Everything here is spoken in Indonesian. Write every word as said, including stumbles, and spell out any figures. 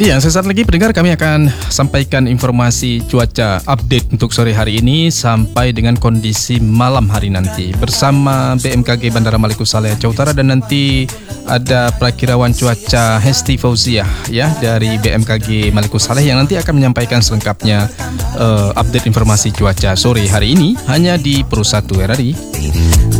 Iya, sesaat lagi pendengar kami akan sampaikan informasi cuaca update untuk sore hari ini sampai dengan kondisi malam hari nanti bersama B M K G Bandara Maliko Saleh Aceh Utara, dan nanti ada prakirawan cuaca Hesti Fauziah ya dari B M K G Maliko Saleh yang nanti akan menyampaikan selengkapnya uh, update informasi cuaca sore hari ini hanya di Pro satu R R I.